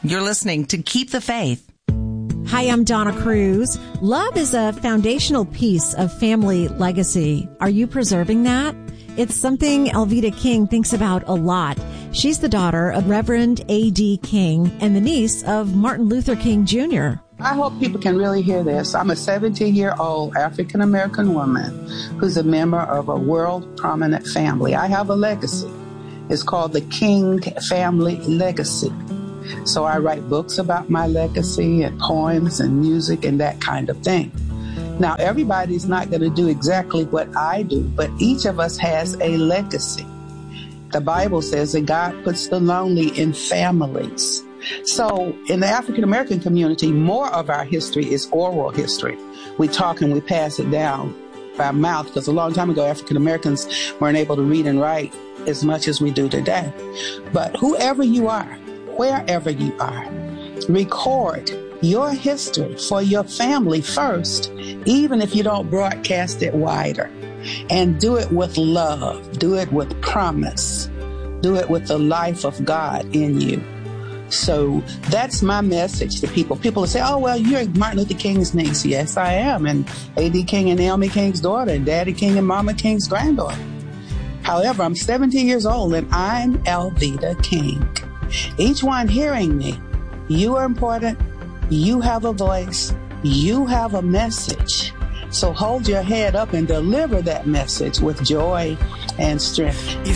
You're listening to Keep the Faith. Hi, I'm Donna Cruz. Love is a foundational piece of family legacy. Are you preserving that? It's something Alveda King thinks about a lot. She's the daughter of Reverend A.D. King and the niece of Martin Luther King Jr. I hope people can really hear this. I'm a 17-year-old African-American woman who's a member of a world prominent family. I have a legacy. It's called the King Family Legacy. So I write books about my legacy and poems and music and that kind of thing. Now, everybody's not going to do exactly what I do, but each of us has a legacy. The Bible says that God puts the lonely in families. So in the African American community, more of our history is oral history. We talk and we pass it down by mouth, because a long time ago, African Americans weren't able to read and write as much as we do today. But whoever you are, wherever you are, record your history for your family first, even if you don't broadcast it wider. And do it with love. Do it with promise. Do it with the life of God in you. So that's my message to people. People will say, oh, well, you're Martin Luther King's niece. Yes, I am. And A.D. King and Naomi King's daughter, and Daddy King and Mama King's granddaughter. However, I'm 17 years old and I'm Alveda King. Each one hearing me, you are important. You have a voice. You have a message. So hold your head up and deliver that message with joy and strength.